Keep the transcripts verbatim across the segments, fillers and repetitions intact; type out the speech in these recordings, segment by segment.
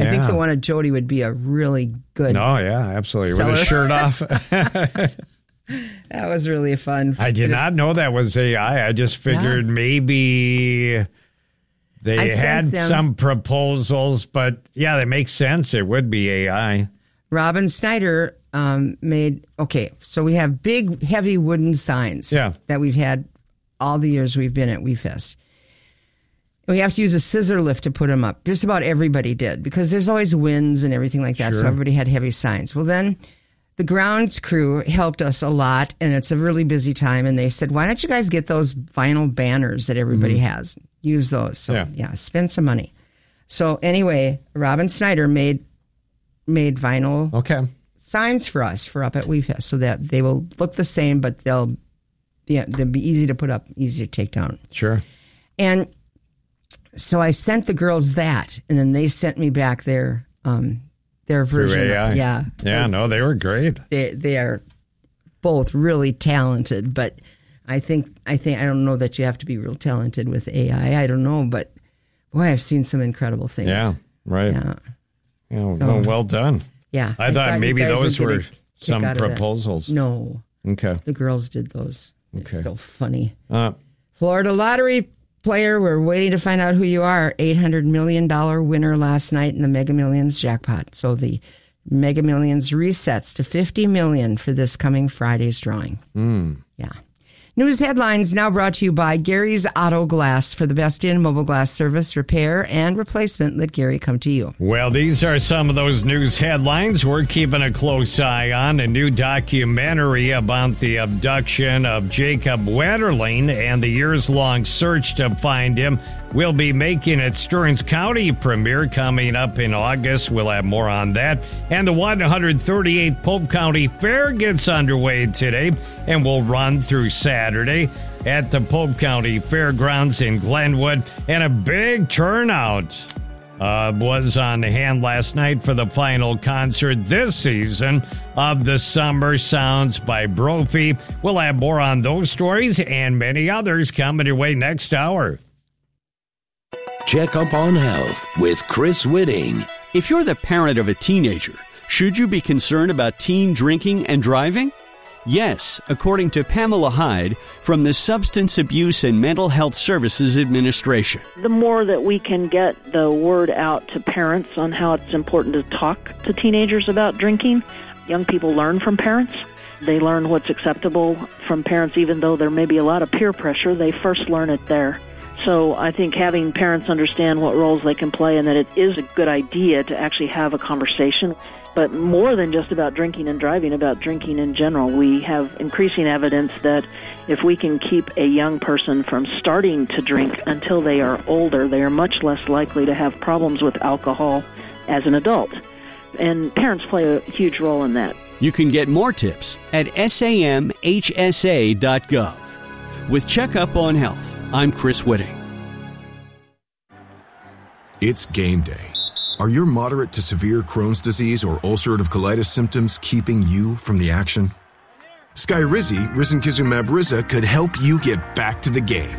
I think the one at Jody would be a really good Oh, yeah, absolutely. seller. With a shirt off. That was really fun. I did not know that was A I. I just figured Yeah. maybe they I sent had them- some proposals, but yeah, that makes sense. It would be A I. Robin Snyder um, made, okay, so we have big, heavy wooden signs Yeah. that we've had all the years we've been at WeFest. We have to use a scissor lift to put them up. Just about everybody did, because there's always winds and everything like that, Sure. so everybody had heavy signs. Well, then the grounds crew helped us a lot, and it's a really busy time, and they said, why don't you guys get those vinyl banners that everybody Mm-hmm. has? Use those. So, Yeah. yeah, spend some money. So anyway, Robin Snyder made made vinyl Okay. signs for us for up at WeFest, so that they will look the same, but they'll yeah, they'll be easy to put up, easy to take down. Sure. And so I sent the girls that, and then they sent me back their um their version. Through A I. Of, yeah, Yeah, no, they were great. They they are both really talented, but I think I think I don't know that you have to be real talented with A I. I don't know, but boy, I've seen some incredible things. Yeah, right. Yeah. Yeah, So- well, well done. Yeah. I, thought, you maybe guys those would get a were kick some out of that. proposals. No, Okay. the girls did those. It's Okay. so funny. Uh, Florida lottery player, we're waiting to find out who you are. eight hundred million dollars winner last night in the Mega Millions jackpot. So the Mega Millions resets to fifty million dollars for this coming Friday's drawing. mm. Yeah. News headlines now brought to you by Gary's Auto Glass. For the best in mobile glass service, repair, and replacement, let Gary come to you. Well, these are some of those news headlines we're keeping a close eye on. A new documentary about the abduction of Jacob Wetterling and the years-long search to find him will be making its Stearns County premiere coming up in August. We'll have more on that. And the one hundred thirty-eighth Polk County Fair gets underway today and will run through Saturday at the Polk County Fairgrounds in Glenwood. And a big turnout uh, was on hand last night for the final concert this season of the Summer Sounds by Brophy. We'll have more on those stories and many others coming your way next hour. Check Up on Health with Chris Whitting. If you're the parent of a teenager, should you be concerned about teen drinking and driving? Yes, according to Pamela Hyde from the Substance Abuse and Mental Health Services Administration. The more that we can get the word out to parents on how it's important to talk to teenagers about drinking, young people learn from parents. They learn what's acceptable from parents, even though there may be a lot of peer pressure. They first learn it there. So I think having parents understand what roles they can play and that it is a good idea to actually have a conversation, but more than just about drinking and driving, about drinking in general. We have increasing evidence that if we can keep a young person from starting to drink until they are older, they are much less likely to have problems with alcohol as an adult. And parents play a huge role in that. You can get more tips at sam h s a dot gov. With Checkup on Health, I'm Chris Whitting. It's game day. Are your moderate to severe Crohn's disease or ulcerative colitis symptoms keeping you from the action? Skyrizi, risankizumab Riza, could help you get back to the game.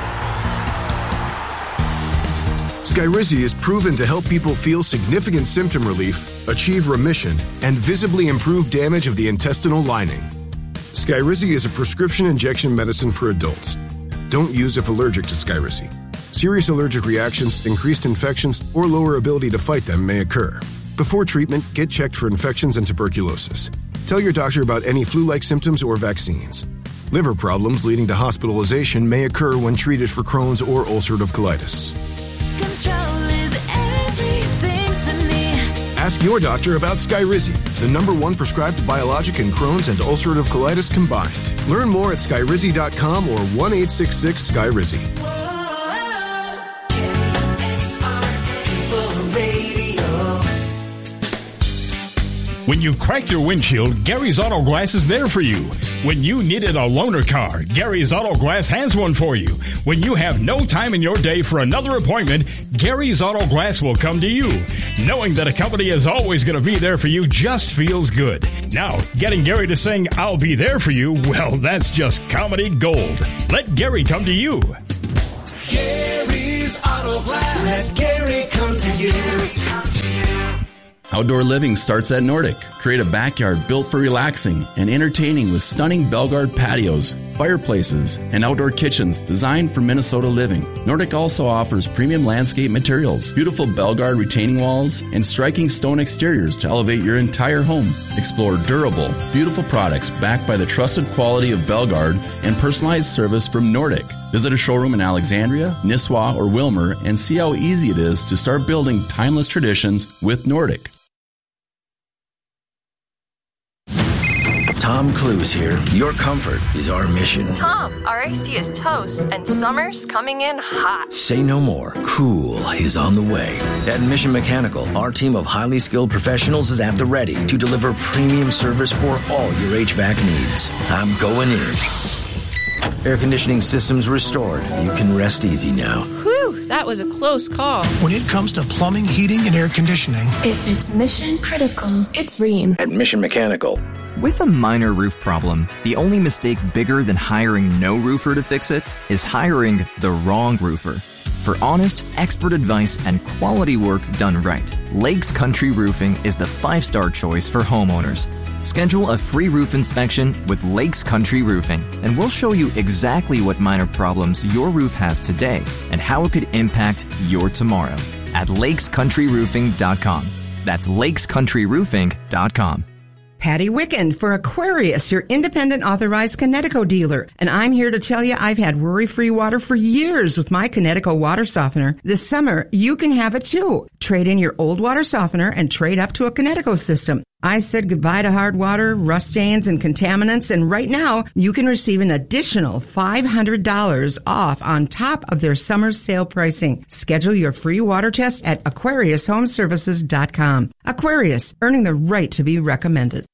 Skyrizi is proven to help people feel significant symptom relief, achieve remission, and visibly improve damage of the intestinal lining. Skyrizi is a prescription injection medicine for adults. Don't use if allergic to Skyrizi. Serious allergic reactions, increased infections, or lower ability to fight them may occur. Before treatment, get checked for infections and tuberculosis. Tell your doctor about any flu-like symptoms or vaccines. Liver problems leading to hospitalization may occur when treated for Crohn's or ulcerative colitis. Control is everything to me. Ask your doctor about Skyrizi, the number one prescribed biologic in Crohn's and ulcerative colitis combined. Learn more at skyrizi dot com or one eight six six Skyrizi. When you crack your windshield, Gary's Auto Glass is there for you. When you needed a loaner car, Gary's Auto Glass has one for you. When you have no time in your day for another appointment, Gary's Auto Glass will come to you. Knowing that a company is always going to be there for you just feels good. Now, getting Gary to sing, "I'll be there for you," well, that's just comedy gold. Let Gary come to you. Gary's Auto Glass. Let Gary come to you. Outdoor living starts at Nordic. Create a backyard built for relaxing and entertaining with stunning Belgard patios, fireplaces, and outdoor kitchens designed for Minnesota living. Nordic also offers premium landscape materials, beautiful Belgard retaining walls, and striking stone exteriors to elevate your entire home. Explore durable, beautiful products backed by the trusted quality of Belgard and personalized service from Nordic. Visit a showroom in Alexandria, Nisswa, or Wilmer and see how easy it is to start building timeless traditions with Nordic. Tom Cruise here. Your comfort is our mission. Tom, our A C is toast, and summer's coming in hot. Say no more. Cool is on the way. At Mission Mechanical, our team of highly skilled professionals is at the ready to deliver premium service for all your H V A C needs. I'm going in. Air conditioning systems restored. You can rest easy now. Whew, that was a close call. When it comes to plumbing, heating, and air conditioning, If it's mission critical, it's Rheem. At Mission Mechanical. With a minor roof problem, the only mistake bigger than hiring no roofer to fix it is hiring the wrong roofer. For honest, expert advice and quality work done right, Lakes Country Roofing is the five-star choice for homeowners. Schedule a free roof inspection with Lakes Country Roofing, and we'll show you exactly what minor problems your roof has today and how it could impact your tomorrow at lakes country roofing dot com. That's lakes country roofing dot com. Patty Wicken for Aquarius, your independent authorized Kinetico dealer. And I'm here to tell you I've had worry-free water for years with my Kinetico water softener. This summer, you can have it too. Trade in your old water softener and trade up to a Kinetico system. I said goodbye to hard water, rust stains, and contaminants, and right now you can receive an additional five hundred dollars off on top of their summer sale pricing. Schedule your free water test at aquarius home services dot com. Aquarius, earning the right to be recommended.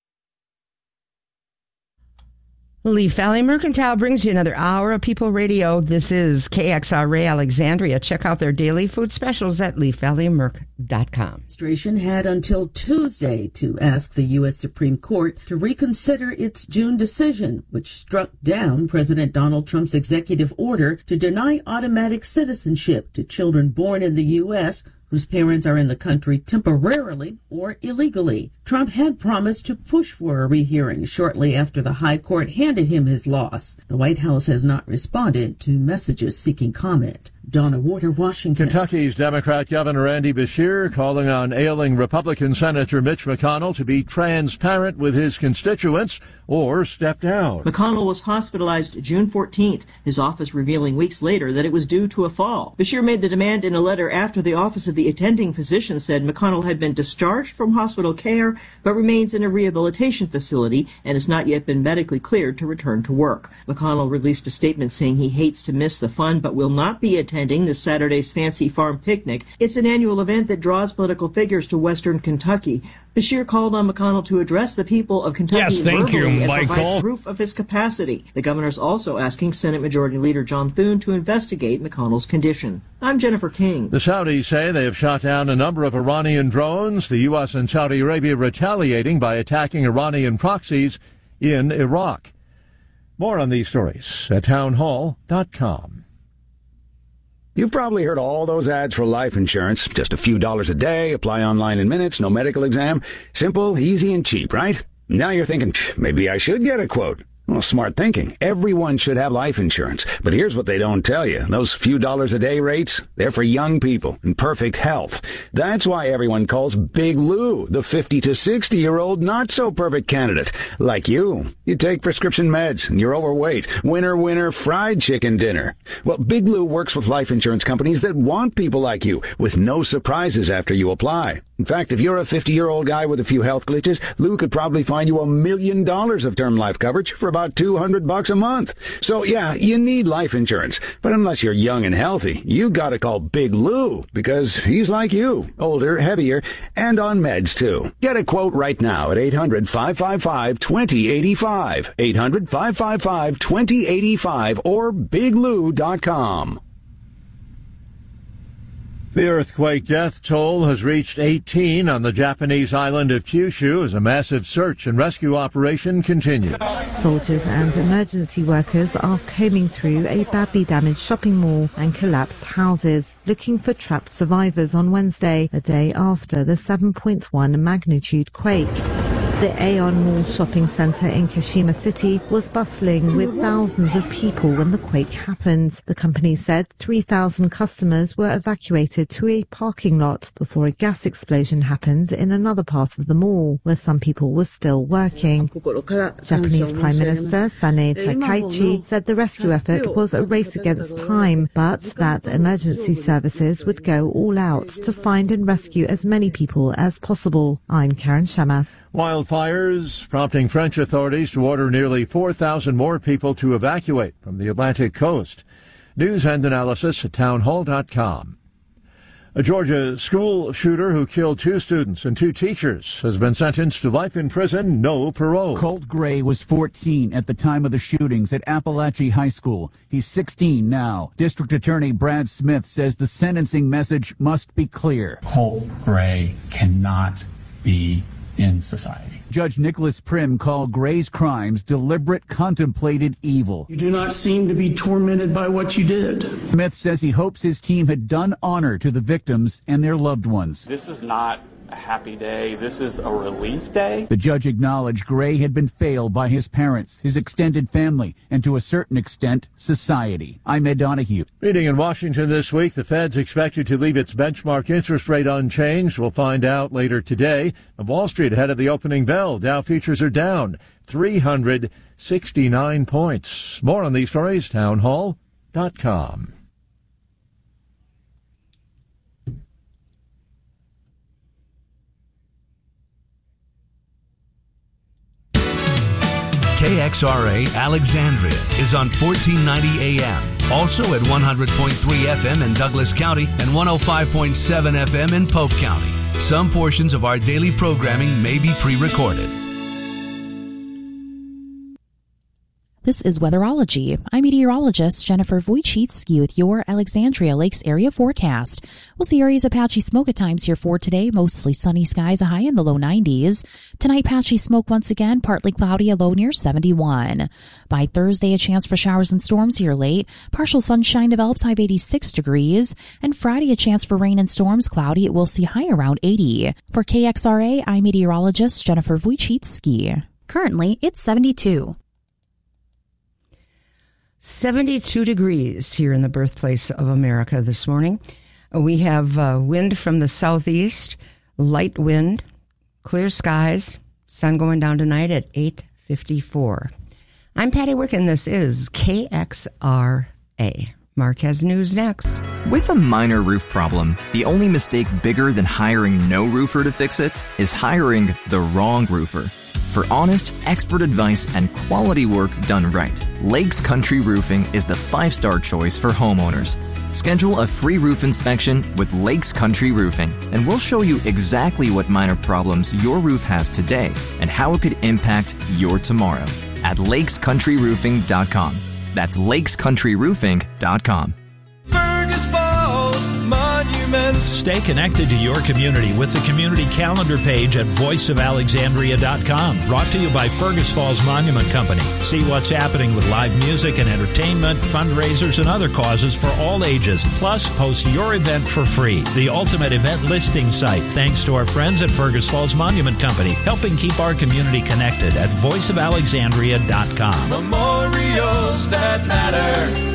Leaf Valley Mercantile brings you another hour of People Radio. This is K X R A Alexandria. Check out their daily food specials at leaf valley merc dot com. Administration had until Tuesday to ask the U S Supreme Court to reconsider its June decision, which struck down President Donald Trump's executive order to deny automatic citizenship to children born in the U S whose parents are in the country temporarily or illegally. Trump had promised to push for a rehearing shortly after the high court handed him his loss. The White House has not responded to messages seeking comment. Donna Warder, Washington. Kentucky's Democrat Governor Andy Beshear calling on ailing Republican Senator Mitch McConnell to be transparent with his constituents or step down. McConnell was hospitalized June fourteenth, his office revealing weeks later that it was due to a fall. Beshear made the demand in a letter after the office of the attending physician said McConnell had been discharged from hospital care but remains in a rehabilitation facility and has not yet been medically cleared to return to work. McConnell released a statement saying he hates to miss the fun but will not be attending this Saturday's Fancy Farm Picnic. It's an annual event that draws political figures to western Kentucky. Beshear called on McConnell to address the people of Kentucky yes, thank verbally you, and Michael. provide proof of his capacity. The governor's also asking Senate Majority Leader John Thune to investigate McConnell's condition. I'm Jennifer King. The Saudis say they have shot down a number of Iranian drones, the U S and Saudi Arabia retaliating by attacking Iranian proxies in Iraq. More on these stories at town hall dot com. You've probably heard all those ads for life insurance. Just a few dollars a day, apply online in minutes, no medical exam. Simple, easy, and cheap, right? Now you're thinking, maybe I should get a quote. Well, smart thinking. Everyone should have life insurance. But here's what they don't tell you. Those few dollars a day rates, they're for young people in perfect health. That's why everyone calls Big Lou the fifty to sixty-year-old not-so-perfect candidate. Like you. You take prescription meds and you're overweight. Winner, winner, fried chicken dinner. Well, Big Lou works with life insurance companies that want people like you with no surprises after you apply. In fact, if you're a fifty-year-old guy with a few health glitches, Lou could probably find you a million dollars of term life coverage for about two hundred bucks a month. So yeah, you need life insurance. But unless you're young and healthy, you gotta call Big Lou because he's like you, older, heavier, and on meds too. Get a quote right now at eight hundred, five five five, two zero eight five, eight hundred, five five five, two zero eight five or big lou dot com. The earthquake death toll has reached eighteen on the Japanese island of Kyushu as a massive search and rescue operation continues. Soldiers and emergency workers are combing through a badly damaged shopping mall and collapsed houses, looking for trapped survivors on Wednesday, a day after the seven point one magnitude quake. The Aeon Mall shopping centre in Kashima City was bustling with thousands of people when the quake happened. The company said three thousand customers were evacuated to a parking lot before a gas explosion happened in another part of the mall, where some people were still working. Japanese Prime Minister Sanae Takaichi said the rescue effort was a race against time, but that emergency services would go all out to find and rescue as many people as possible. I'm Karen Shamas. Wildfires prompting French authorities to order nearly four thousand more people to evacuate from the Atlantic coast. News and analysis at townhall dot com. A Georgia school shooter who killed two students and two teachers has been sentenced to life in prison, no parole. Colt Gray was fourteen at the time of the shootings at Appalachia High School. He's sixteen now. District Attorney Brad Smith says the sentencing message must be clear. Colt Gray cannot be in society. Judge Nicholas Prim called Gray's crimes deliberate, contemplated evil. You do not seem to be tormented by what you did. Smith says he hopes his team had done honor to the victims and their loved ones. This is not a happy day. This is a relief day. The judge acknowledged Gray had been failed by his parents, his extended family, and to a certain extent, society. I'm Ed Donahue. Meeting in Washington this week, the Fed's expected to leave its benchmark interest rate unchanged. We'll find out later today. On Wall Street, ahead of the opening bell, Dow futures are down three hundred sixty-nine points. More on these stories, townhall dot com. K X R A Alexandria is on fourteen ninety A M, also at one hundred point three F M in Douglas County and one oh five point seven F M in Pope County. Some portions of our daily programming may be pre-recorded. This is Weatherology. I'm meteorologist Jennifer Wojcicki with your Alexandria Lakes area forecast. We'll see areas of patchy smoke at times here for today. Mostly sunny skies, a high in the low nineties. Tonight, patchy smoke once again, partly cloudy, a low near seventy-one. By Thursday, a chance for showers and storms here late. Partial sunshine develops, high of eighty-six degrees. And Friday, a chance for rain and storms, cloudy. It will see high around eighty. For K X R A, I'm meteorologist Jennifer Wojcicki. Currently, it's seventy-two. seventy-two degrees here in the birthplace of America this morning. We have uh, wind from the southeast, light wind, clear skies, sun going down tonight at eight fifty-four. I'm Patty Wick, and this is K X R A. Mark has news next. With a minor roof problem, the only mistake bigger than hiring no roofer to fix it is hiring the wrong roofer. For honest, expert advice and quality work done right, Lakes Country Roofing is the five-star choice for homeowners. Schedule a free roof inspection with Lakes Country Roofing, and we'll show you exactly what minor problems your roof has today and how it could impact your tomorrow at lakes country roofing dot com. That's lakes country roofing dot com. Fergus Falls Monuments. Stay connected to your community with the community calendar page at voice of alexandria dot com. Brought to you by Fergus Falls Monument Company. See what's happening with live music and entertainment, fundraisers, and other causes for all ages. Plus, post your event for free. The ultimate event listing site, thanks to our friends at Fergus Falls Monument Company, helping keep our community connected at voice of alexandria dot com. Memorials that matter.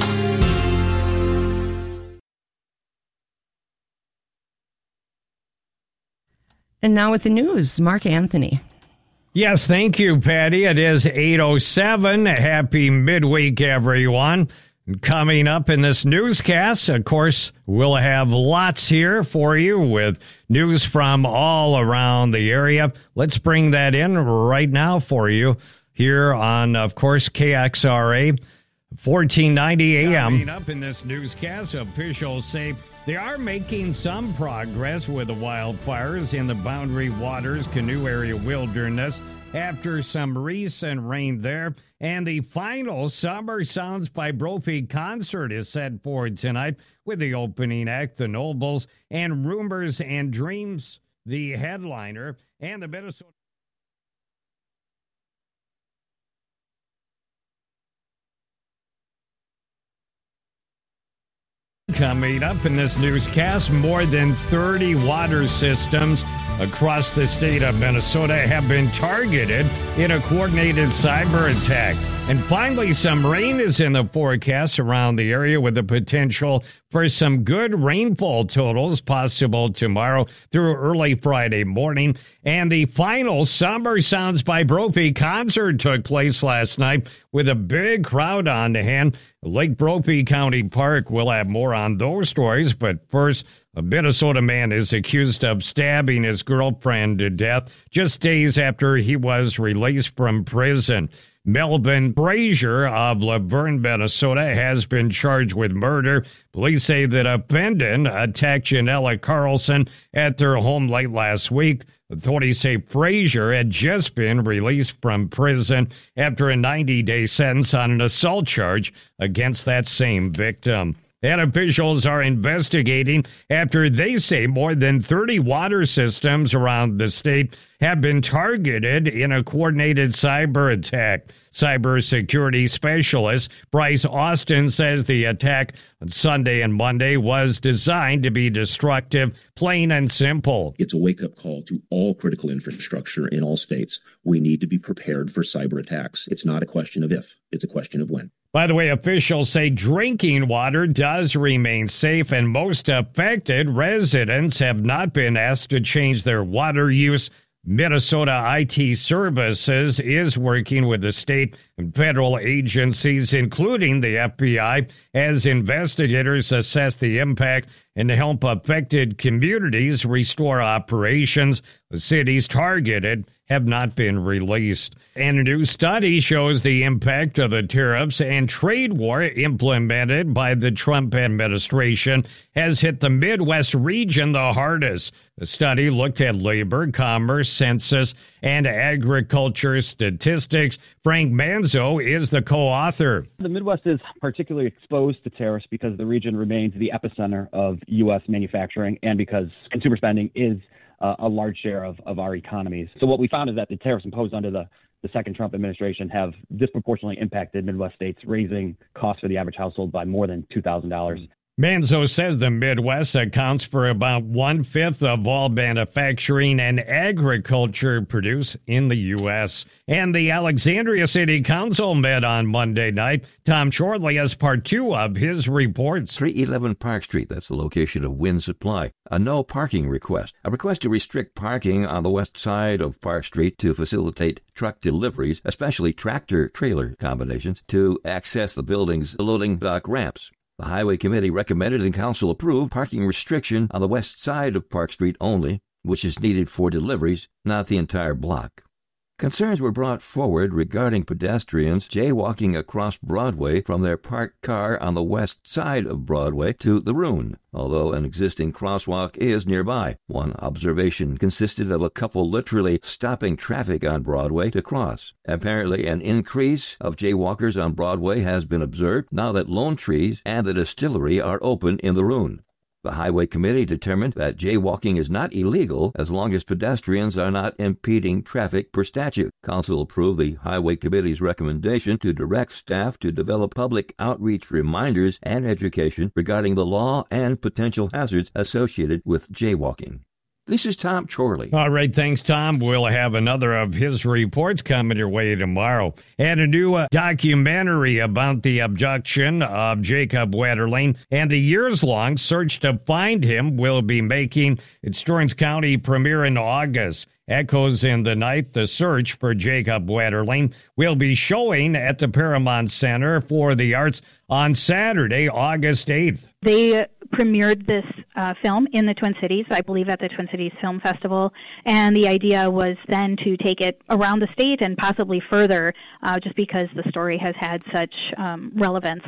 And now with the news, Mark Anthony. Yes, thank you, Patty. It is eight oh seven. Happy midweek, everyone. Coming up in this newscast, of course, we'll have lots here for you with news from all around the area. Let's bring that in right now for you here on, of course, K X R A, fourteen ninety A M. Coming up in this newscast, officials say They are making some progress with the wildfires in the Boundary Waters Canoe Area Wilderness after some recent rain there. And the final Summer Sounds by Brophy concert is set for tonight with the opening act, the Nobles, and Rumors and Dreams, the headliner, and the Minnesota. Coming up in this newscast, more than thirty water systems across the state of Minnesota have been targeted in a coordinated cyber attack. And finally, some rain is in the forecast around the area with the potential for some good rainfall totals possible tomorrow through early Friday morning. And the final Summer Sounds by Brophy concert took place last night with a big crowd on hand. Lake Brophy County Park will have more on those stories. But first, a Minnesota man is accused of stabbing his girlfriend to death just days after he was released from prison. Melvin Frazier of Laverne, Minnesota, has been charged with murder. Police say that a defendant attacked Janella Carlson at their home late last week. Authorities say Frazier had just been released from prison after a ninety-day sentence on an assault charge against that same victim. And officials are investigating after they say more than thirty water systems around the state have been targeted in a coordinated cyber attack. Cybersecurity specialist Bryce Austin says the attack on Sunday and Monday was designed to be destructive, plain and simple. It's a wake-up call to all critical infrastructure in all states. We need to be prepared for cyber attacks. It's not a question of if, it's a question of when. By the way, officials say drinking water does remain safe, and most affected residents have not been asked to change their water use. Minnesota I T Services is working with the state and federal agencies, including the F B I, as investigators assess the impact and help affected communities restore operations. The cities targeted have not been released. And a new study shows the impact of the tariffs and trade war implemented by the Trump administration has hit the Midwest region the hardest. The study looked at labor, commerce, census, and agriculture statistics. Frank Manzo is the co-author. The Midwest is particularly exposed to tariffs because the region remains the epicenter of U S manufacturing and because consumer spending is uh, a large share of, of our economies. So what we found is that the tariffs imposed under the the second Trump administration have disproportionately impacted Midwest states, raising costs for the average household by more than two thousand dollars. Manzo says the Midwest accounts for about one-fifth of all manufacturing and agriculture produced in the U S. And the Alexandria City Council met on Monday night. Tom Shorley has part two of his reports. three eleven Park Street, that's the location of Win Supply. A no parking request. A request to restrict parking on the west side of Park Street to facilitate truck deliveries, especially tractor-trailer combinations, to access the building's loading dock ramps. The Highway Committee recommended and Council approved parking restriction on the west side of Park Street only, which is needed for deliveries, not the entire block. Concerns were brought forward regarding pedestrians jaywalking across Broadway from their parked car on the west side of Broadway to the Rune, although an existing crosswalk is nearby. One observation consisted of a couple literally stopping traffic on Broadway to cross. Apparently, an increase of jaywalkers on Broadway has been observed now that Lone Trees and the distillery are open in the Rune. The Highway Committee determined that jaywalking is not illegal as long as pedestrians are not impeding traffic per statute. Council approved the Highway Committee's recommendation to direct staff to develop public outreach reminders and education regarding the law and potential hazards associated with jaywalking. This is Tom Chorley. All right, thanks, Tom. We'll have another of his reports coming your way tomorrow. And a new uh, documentary about the abduction of Jacob Wetterling and the years-long search to find him will be making its Stearns County premiere in August. Echoes in the Night, the search for Jacob Wetterling, will be showing at the Paramount Center for the Arts on Saturday, August eighth. They premiered this uh, film in the Twin Cities, I believe at the Twin Cities Film Festival, and the idea was then to take it around the state and possibly further, uh, just because the story has had such um, relevance.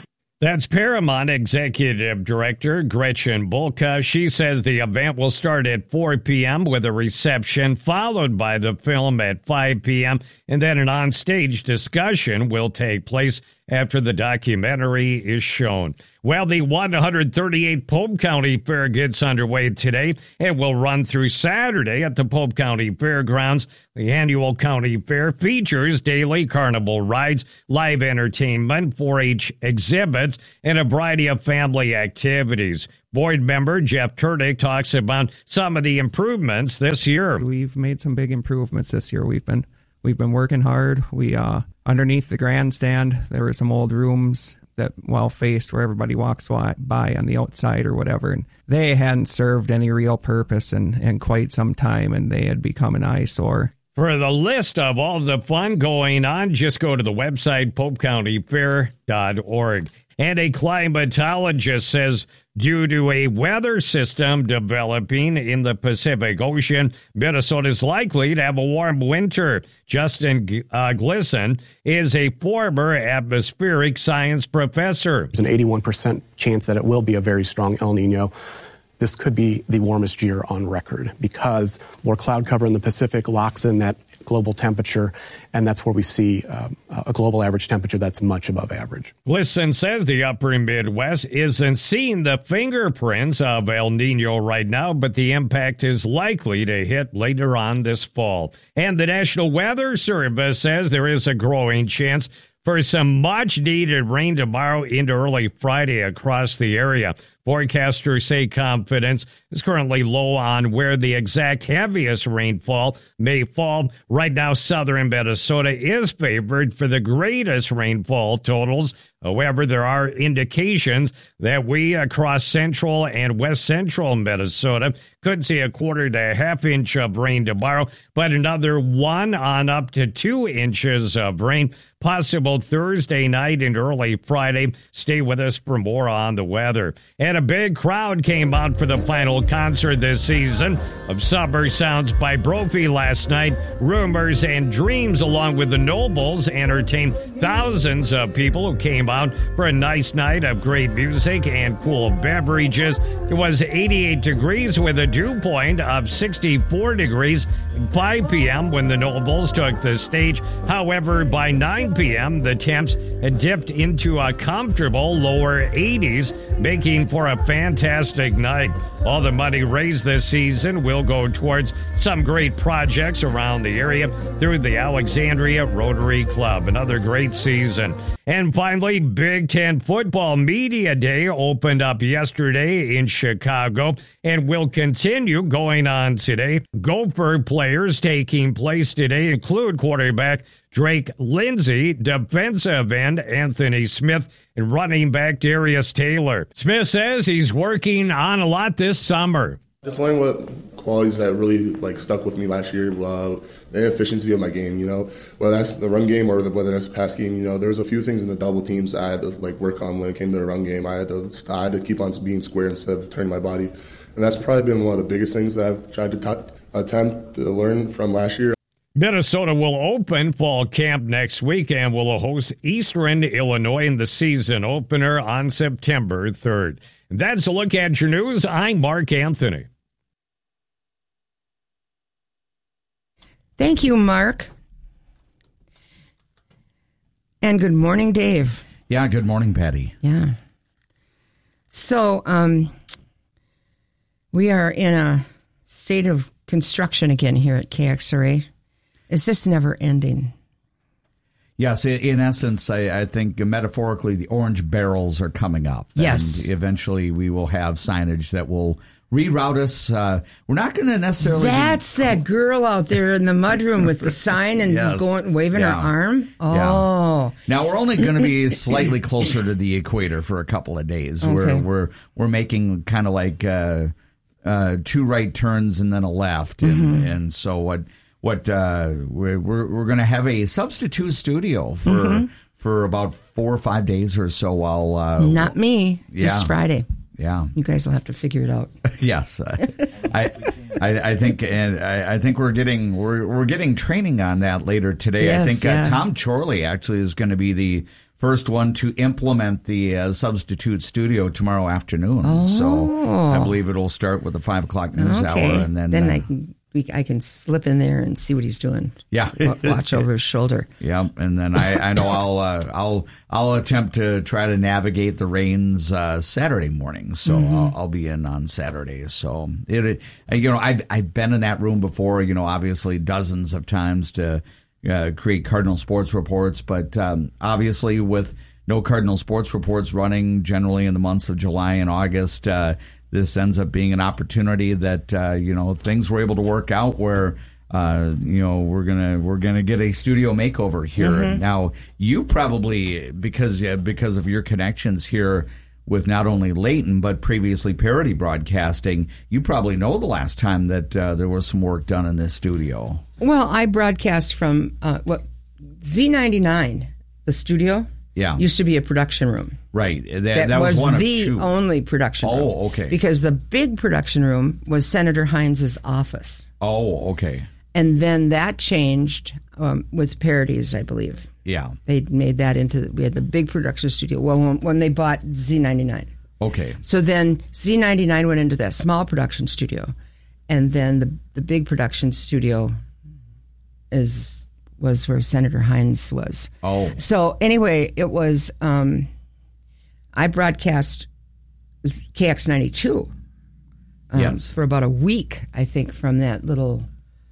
That's Paramount Executive Director Gretchen Bulka. She says the event will start at four p.m. with a reception followed by the film at five p.m. and then an onstage discussion will take place after the documentary is shown. Well, the one hundred thirty-eighth Pope County Fair gets underway today and will run through Saturday at the Pope County Fairgrounds. The annual county fair features daily carnival rides, live entertainment, four H exhibits, and a variety of family activities. Board member Jeff Turdick talks about some of the improvements this year. We've made some big improvements this year. We've been we've been working hard. We uh, underneath the grandstand, there were some old rooms that well faced where everybody walks by on the outside or whatever, and they hadn't served any real purpose in, in quite some time, and they had become an eyesore. For the list of all the fun going on, just go to the website pope county fair dot org. And a climatologist says due to a weather system developing in the Pacific Ocean, Minnesota is likely to have a warm winter. Justin uh, Glisson is a former atmospheric science professor. There's an eighty-one percent chance that it will be a very strong El Nino. This could be the warmest year on record because more cloud cover in the Pacific locks in that global temperature, and that's where we see uh, a global average temperature that's much above average. Glisson says the upper Midwest isn't seeing the fingerprints of El Nino right now, but the impact is likely to hit later on this fall. And the National Weather Service says there is a growing chance for some much-needed rain tomorrow into early Friday across the area. Forecasters say confidence is currently low on where the exact heaviest rainfall may fall. Right now, southern Minnesota is favored for the greatest rainfall totals. However, there are indications that we across central and west central Minnesota could see a quarter to a half inch of rain tomorrow, but another one on up to two inches of rain possible Thursday night and early Friday. Stay with us for more on the weather. And a big crowd came out for the final concert this season of Summer Sounds by Brophy last night. Rumors and Dreams, along with the Nobles, entertained thousands of people who came out for a nice night of great music and cool beverages. It was eighty-eight degrees with a dew point of sixty-four degrees at five p.m. when the Nobles took the stage. However, by nine p.m., the temps had dipped into a comfortable lower eighties, making for a fantastic night. All the money raised this season will go towards some great projects around the area through the Alexandria Rotary Club. Another great season. And finally, Big Ten Football Media Day opened up yesterday in Chicago and will continue going on today. Gopher players taking place today include quarterback Drake Lindsay, defensive end Anthony Smith, and running back Darius Taylor. Smith says he's working on a lot this summer. Just learning what qualities that really like stuck with me last year, uh, the efficiency of my game, you know, whether that's the run game or the, whether that's the pass game. You know, there was a few things in the double teams I had to like work on when it came to the run game. I had to I had to keep on being square instead of turning my body, and that's probably been one of the biggest things that I've tried to t- attempt to learn from last year. Minnesota will open fall camp next week and will host Eastern Illinois in the season opener on September third. That's a look at your news. I'm Mark Anthony. Thank you, Mark. And good morning, Dave. Yeah, good morning, Patty. Yeah. So, um, we are in a state of construction again here at K X R A. It's just never ending. Yes, in essence, I, I think metaphorically the orange barrels are coming up. Yes. And eventually we will have signage that will reroute us. Uh, we're not going to necessarily... That's be... that girl out there in the mudroom with the sign and yes. going waving yeah. her arm? Oh. Yeah. Now, we're only going to be slightly closer to the equator for a couple of days. Okay. We're, we're, we're making kind of like uh, uh, two right turns and then a left. And, mm-hmm. and so what... What uh, we're we're, we're going to have a substitute studio for mm-hmm. for about four or five days or so. While uh, not me, yeah. just Friday. Yeah, you guys will have to figure it out. Yes, I, I I think and I, I think we're getting we're we're getting training on that later today. Yes, I think yeah. uh, Tom Chorley actually is going to be the first one to implement the uh, substitute studio tomorrow afternoon. Oh. So I believe it'll start with the five o'clock news okay. hour, and then then uh, I can we, I can slip in there and see what he's doing. Yeah, watch over his shoulder. Yeah, and then I, I know I'll uh, I'll I'll attempt to try to navigate the rains uh, Saturday morning. So Mm-hmm. I'll, I'll be in on Saturday. So it, it you know I've I've been in that room before. You know, obviously dozens of times to uh, create Cardinal Sports Reports, but um, obviously with no Cardinal Sports Reports running generally in the months of July and August, uh, this ends up being an opportunity that uh, you know things were able to work out where. Uh, you know, we're gonna we're gonna get a studio makeover here. Mm-hmm. Now, you probably because uh, because of your connections here with not only Leighton but previously Parody Broadcasting, you probably know the last time that uh, there was some work done in this studio. Well, I broadcast from uh, what Z ninety-nine, the studio. Yeah, used to be a production room. Right, that, that, that was, was one the of two. only production room. Oh, okay. Because the big production room was Senator Hines' office. Oh, okay. And then that changed um, with Parodies, I believe. Yeah. They made that into, we had the big production studio. Well, when, when they bought Z ninety-nine. Okay. So then Z ninety-nine went into that small production studio. And then the the big production studio is was where Senator Hines was. Oh. So anyway, it was, um, I broadcast K X ninety-two. Um, yes. For about a week, I think, from that little...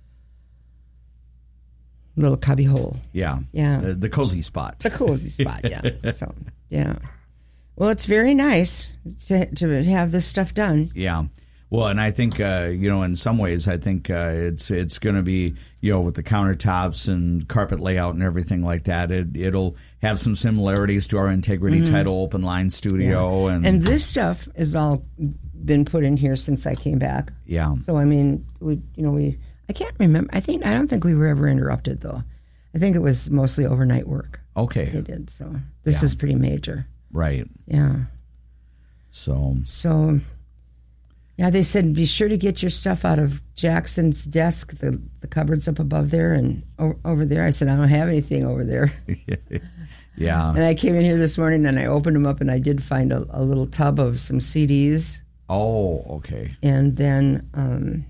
little cubby hole. Yeah. Yeah. The, the cozy spot. The cozy spot, yeah. So, yeah. Well, it's very nice to to have this stuff done. Yeah. Well, and I think, uh, you know, in some ways, I think uh, it's it's going to be, you know, with the countertops and carpet layout and everything like that, it, it'll have some similarities to our Integrity Mm-hmm. Title open line studio. Yeah. And, and this stuff has all been put in here since I came back. Yeah. So, I mean, we, you know, we... I can't remember. I think I don't think we were ever interrupted, though. I think it was mostly overnight work. Okay. They did, so this Yeah. is pretty major. Right. Yeah. So. So, yeah, they said be sure to get your stuff out of Jackson's desk, the the cupboards up above there and o- over there. I said I don't have anything over there. Yeah. And I came in here this morning and I opened them up and I did find a, a little tub of some C Ds. Oh, okay. And then. Um,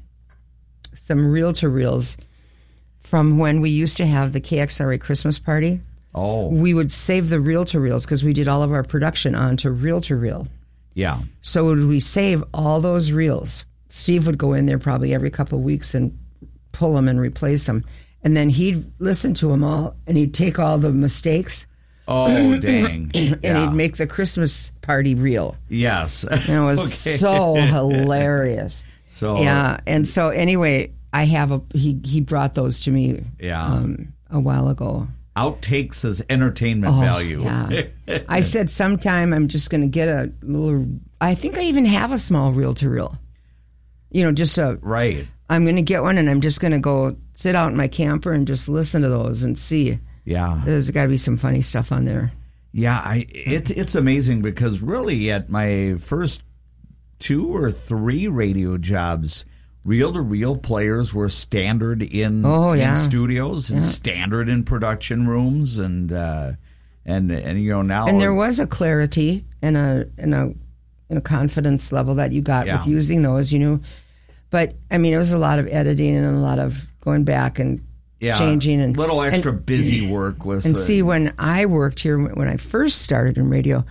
some reel-to-reels from when we used to have the K X R A Christmas party. Oh. We would save the reel-to-reels because we did all of our production onto reel-to-reel. Yeah. So would we save all those reels? Steve would go in there probably every couple of weeks and pull them and replace them. And then he'd listen to them all and he'd take all the mistakes. Oh, dang. and Yeah. he'd make the Christmas party reel. Yes. And it was Okay. so hilarious. So yeah, and so anyway, I have a he he brought those to me Yeah. um, a while ago. Outtakes as entertainment Oh, value. yeah. I said sometime I'm just going to get a little. I think I even have a small reel to reel. You know, just a right. I'm going to get one, and I'm just going to go sit out in my camper and just listen to those and see. Yeah, there's got to be some funny stuff on there. Yeah, I it's it's amazing because really at my first two or three radio jobs, reel-to-reel players were standard in, oh, yeah. in studios and yeah. standard in production rooms, and uh, and and you know now and there was a clarity and a and a and a confidence level that you got Yeah. with using those, you know. But I mean, it was a lot of editing and a lot of going back and yeah, changing and little extra and, busy work was. And the, see, when I worked here, when I first started in radio,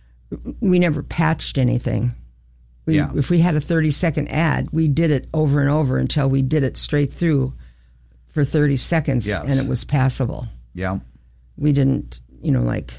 we never patched anything. We, Yeah. If we had a thirty second ad, we did it over and over until we did it straight through for thirty seconds, Yes. and it was passable. Yeah. We didn't, you know, like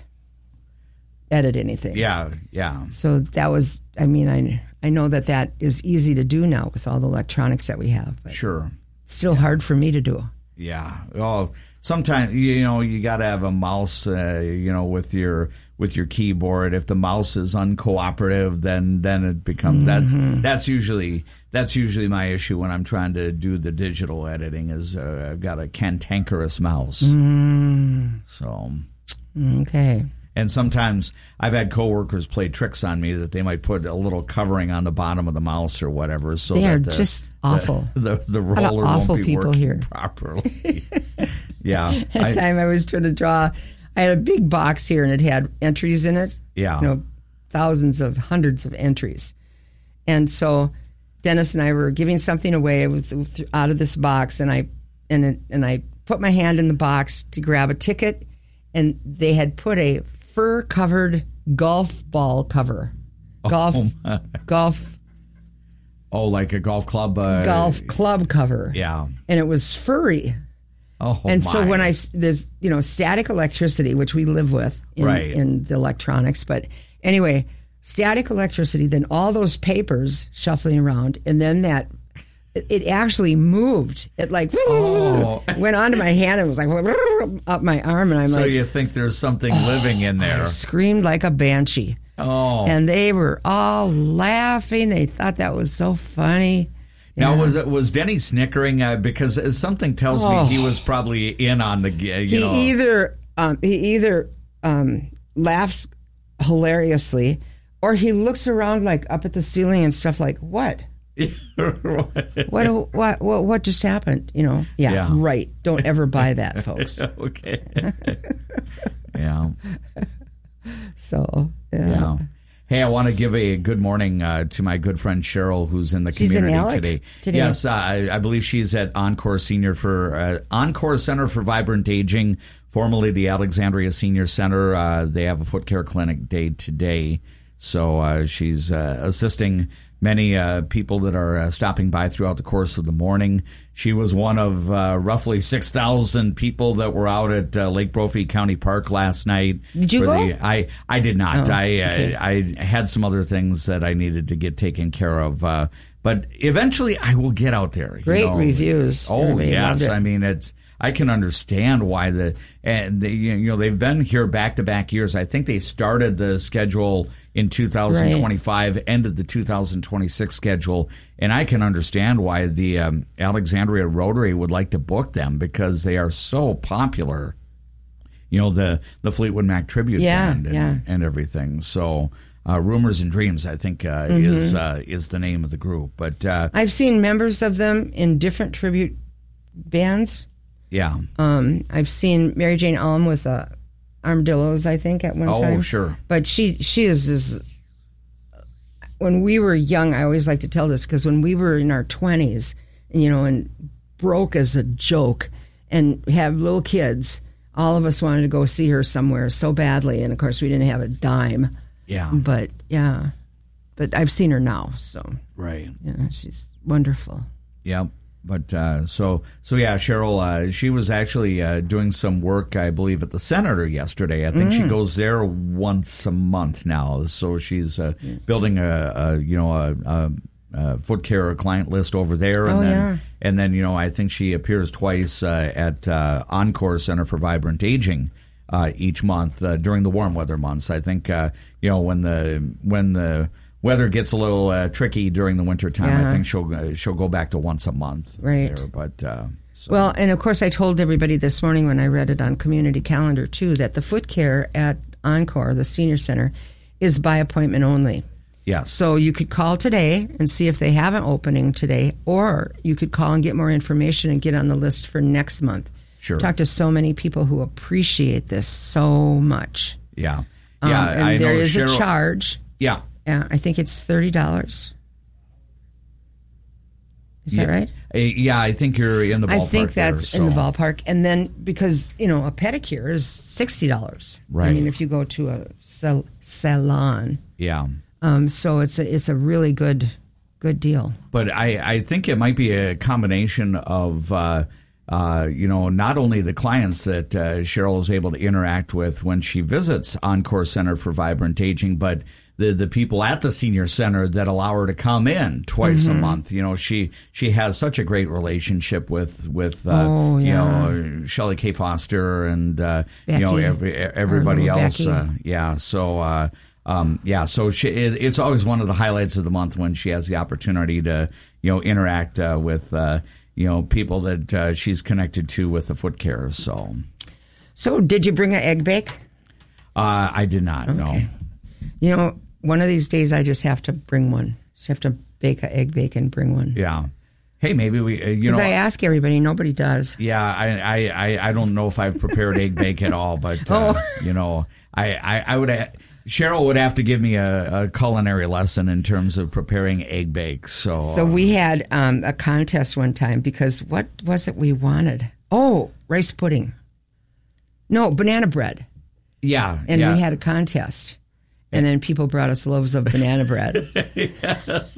edit anything. Yeah, yeah. So that was, I mean, I I know that that is easy to do now with all the electronics that we have. But Sure. it's still hard for me to do. Yeah. Oh, sometimes you know you got to have a mouse. Uh, you know, with your with your keyboard. If the mouse is uncooperative, then then it becomes Mm-hmm. that's that's usually that's usually my issue when I'm trying to do the digital editing. Is uh, I've got a cantankerous mouse. Mm. So Okay. and sometimes I've had coworkers play tricks on me that they might put a little covering on the bottom of the mouse or whatever. So They that are the, just the- awful. The the, A lot of roller awful won't be people working here. properly. Yeah. That I- time I was trying to draw I had a big box here, and it had entries in it. Yeah. You know, thousands of, hundreds of entries. And so Dennis and I were giving something away with, with, out of this box, and I and it, and I put my hand in the box to grab a ticket, and they had put a fur-covered golf ball cover. Golf, oh, golf. Oh, like a golf club. Uh, golf club cover. Yeah, and it was furry. Oh, and my. so when I there's you know static electricity, which we live with in, right. in the electronics, but anyway, static electricity. Then all those papers shuffling around, and then that it, it actually moved. It like oh. went onto my hand and was like up my arm, and I'm so like, so you think there's something oh, living in there? I screamed like a banshee. Oh, and they were all laughing. They thought that was so funny. Now, yeah. was it was Denny snickering uh, because something tells oh. me he was probably in on the you he know. either um, he either um, laughs hilariously, or he looks around like up at the ceiling and stuff like what what, what what what just happened, you know. Yeah, yeah. Right, don't ever buy that, folks. Okay. Yeah, so yeah. yeah. Hey, I want to give a good morning uh, to my good friend Cheryl, who's in the she's community in Alec today. today. Yes, uh, I, I believe she's at Encore Senior for uh, Encore Center for Vibrant Aging, formerly the Alexandria Senior Center. Uh, they have a foot care clinic day today, so uh, she's uh, assisting many uh, people that are uh, stopping by throughout the course of the morning. She was one of uh, roughly six thousand people that were out at uh, Lake Brophy County Park last night. Did you for go? The, I, I did not. Oh, I, okay. I I had some other things that I needed to get taken care of. Uh, but eventually I will get out there. Great you know. reviews. Oh, Everybody yes. loved it. I mean, it's... I can understand why the and they, you know they've been here back to back years. I think they started the schedule in two thousand twenty-five, right. Ended the two thousand twenty-six schedule, and I can understand why the um, Alexandria Rotary would like to book them because they are so popular. You know, the the Fleetwood Mac tribute yeah, band and, yeah. and everything. So uh, Rumors and Dreams, I think, uh, mm-hmm. is uh, is the name of the group. But uh, I've seen members of them in different tribute bands. Yeah. Um, I've seen Mary Jane Alm with uh, Armadillos, I think, at one oh, time. Oh, sure. But she she is, is... When we were young, I always like to tell this, because when we were in our twenties, you know, and broke as a joke, and have little kids, all of us wanted to go see her somewhere so badly, and of course we didn't have a dime. Yeah. But, yeah. But I've seen her now, so... Right. Yeah, she's wonderful. Yep. But uh, so so yeah, Cheryl. Uh, she was actually uh, doing some work, I believe, at the Senator yesterday. I think mm. she goes there once a month now. So she's uh, yeah. building a, a you know a, a, a foot care client list over there, and oh, then yeah. and then you know I think she appears twice uh, at uh, Encore Center for Vibrant Aging uh, each month uh, during the warm weather months. I think uh, you know when the when the weather gets a little uh, tricky during the winter time. Yeah. I think she'll uh, she'll go back to once a month. Right. There, but uh, so. Well, and of course, I told everybody this morning when I read it on Community Calendar too that the foot care at Encore, the senior center, is by appointment only. Yes. So you could call today and see if they have an opening today, or you could call and get more information and get on the list for next month. Sure. Talk to so many people who appreciate this so much. Yeah. um, Yeah. and I there know is Cheryl, a charge. Yeah. Yeah, I think it's thirty dollars. Is yeah. that right? Uh, yeah, I think you're in the ballpark. I think that's there, in the so. ballpark. And then, because, you know, a pedicure is sixty dollars. Right. I mean, if you go to a sal- salon. Yeah. Um, so it's a, it's a really good good deal. But I, I think it might be a combination of, uh, uh, you know, not only the clients that uh, Cheryl is able to interact with when she visits Encore Center for Vibrant Aging, but the the people at the senior center that allow her to come in twice mm-hmm. a month. You know, she she has such a great relationship with with uh, oh, yeah. you know Shelley K. Foster and uh, you know every everybody else. Uh, yeah, so. Uh, Um, yeah, so she, it, it's always one of the highlights of the month when she has the opportunity to, you know, interact uh, with, uh, you know, people that uh, she's connected to with the foot care. So, so did you bring an egg bake? Uh, I did not. Okay. No. You know, one of these days I just have to bring one. Just have to bake an egg bake and bring one. Yeah. hey, maybe we, uh, you Because know. I ask everybody, nobody does. Yeah, I, I, I, I don't know if I've prepared egg bake at all, but, uh, Oh. you know, I, I, I would, ha- Cheryl would have to give me a, a culinary lesson in terms of preparing egg bakes. So, So we had um, a contest one time because what was it we wanted? Oh, rice pudding. No, banana bread. Yeah. And yeah. we had a contest. And then people brought us loaves of banana bread. Yes.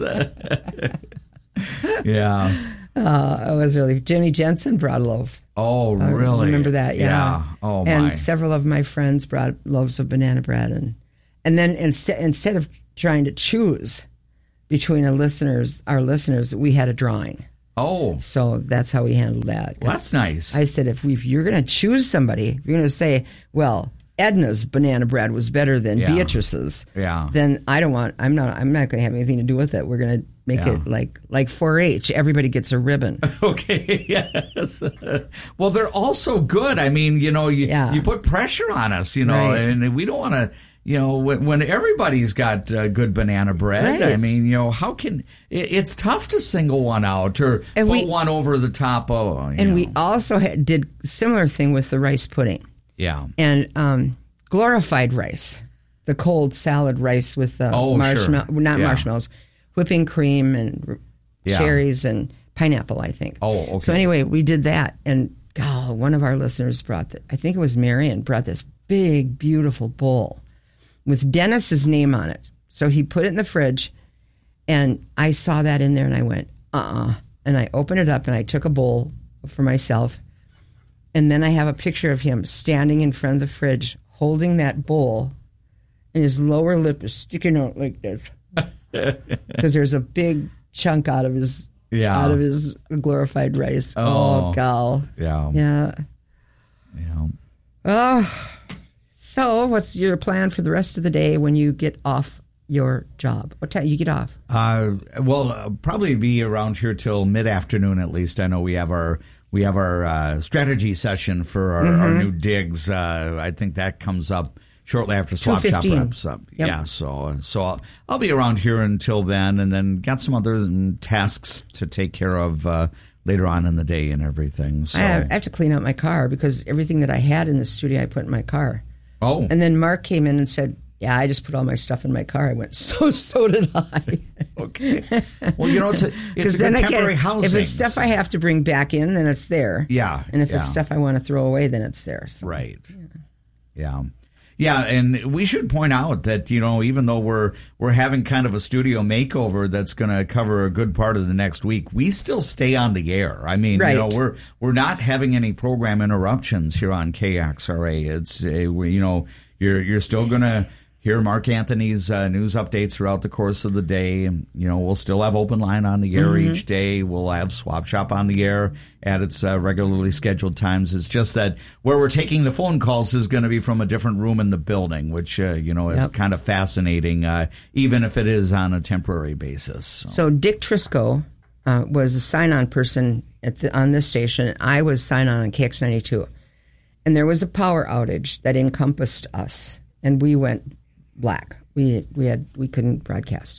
Yeah. Uh, it was really, Jimmy Jensen brought a loaf. Oh, I really? remember that, yeah. Yeah. Oh, my. And several of my friends brought loaves of banana bread. And and then instead instead of trying to choose between a listeners, our listeners, we had a drawing. Oh. So that's how we handled that. Well, that's nice. I said, if, we, if you're going to choose somebody, if you're going to say, well, Edna's banana bread was better than Yeah. Beatrice's, Yeah. then I don't want, I'm not, I'm not going to have anything to do with it. We're going to make Yeah. it like, like four H. Everybody gets a ribbon. Okay, yes. Well, they're all so good. I mean, you know, you, Yeah. you put pressure on us, you know, Right. and we don't want to, you know, when, when everybody's got uh, good banana bread, Right. I mean, you know, how can, it, it's tough to single one out or And put we- one over the top of, you And know. we also had, did similar thing with the rice pudding Yeah. and um, glorified rice, the cold salad rice with the Oh, marshmallow, sure. not Yeah. marshmallows, whipping cream and r- Yeah. cherries and pineapple, I think. Oh, okay. So anyway, we did that, and oh, one of our listeners brought, the, I think it was Marion, brought this big, beautiful bowl with Dennis's name on it. So he put it in the fridge, and I saw that in there, and I went, uh-uh. And I opened it up, and I took a bowl for myself, and then I have a picture of him standing in front of the fridge, holding that bowl, and his lower lip is sticking out like this. Because there's a big chunk out of his Yeah. out of his glorified rice. Oh. Oh, gal. Yeah. Yeah. Yeah. Oh. So, what's your plan for the rest of the day when you get off your job? What time you get off? Uh, well, uh, probably be around here till mid afternoon at least. I know we have our we have our uh, strategy session for our, Mm-hmm. our new digs. Uh, I think that comes up shortly after Swap Shop two fifteen. wraps up. Yep. Yeah, so so I'll, I'll be around here until then, and then got some other mm, tasks to take care of uh, later on in the day and everything. So I have, I have to clean out my car because everything that I had in the studio I put in my car. oh, And then Mark came in and said, yeah, I just put all my stuff in my car. I went, so, so did I. okay. Well, you know, it's a it's 'Cause a then good I temporary can't- housing. If it's stuff I have to bring back in, then it's there. Yeah, And if yeah. it's stuff I want to throw away, then it's there. So. Right. Yeah. Yeah, and we should point out that, you know, even though we're we're having kind of a studio makeover that's going to cover a good part of the next week, we still stay on the air. I mean, Right. you know, we're we're not having any program interruptions here on K X R A. It's uh, we, you know, you're you're still going to hear Mark Anthony's uh, news updates throughout the course of the day. You know, we'll still have Open Line on the air Mm-hmm. each day. We'll have Swap Shop on the air at its uh, regularly scheduled times. It's just that where we're taking the phone calls is going to be from a different room in the building, which, uh, you know, is Yep. kind of fascinating, uh, even if it is on a temporary basis. So. So Dick Trisco uh, was a sign-on person at the, on this station. I was sign-on on K X ninety-two. And there was a power outage that encompassed us, and we went black. We we had we couldn't broadcast.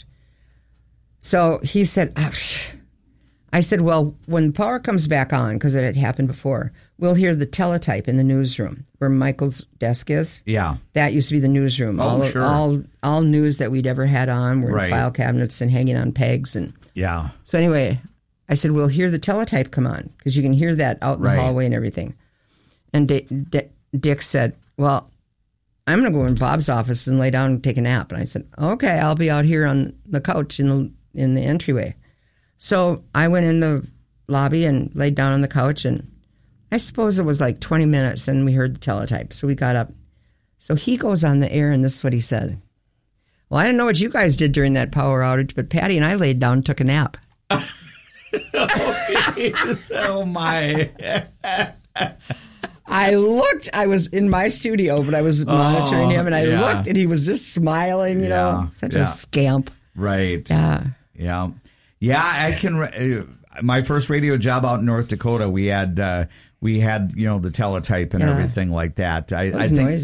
So he said, oh, I said, well, when power comes back on, because it had happened before, we'll hear the teletype in the newsroom where Michael's desk is. Yeah. That used to be the newsroom. Oh, all, sure. all all news that we'd ever had on were Right. in file cabinets and hanging on pegs. And Yeah. so anyway, I said, we'll hear the teletype come on because you can hear that out in Right. the hallway and everything. And D- D- Dick said, well, I'm going to go in Bob's office and lay down and take a nap. And I said, okay, I'll be out here on the couch in the in the entryway. So I went in the lobby and laid down on the couch, and I suppose it was like twenty minutes, and we heard the teletype. So we got up. So he goes on the air, and this is what he said. Well, I don't know what you guys did during that power outage, but Patty and I laid down and took a nap. Oh, my. I looked, I was in my studio, but I was monitoring him, and I yeah. looked, and he was just smiling, you know, Yeah, such yeah. a scamp. Right. Yeah. Yeah. Yeah, I can. Uh, my first radio job out in North Dakota, we had uh, we had you know the teletype and Yeah. everything like that. I, It was I think, noisy.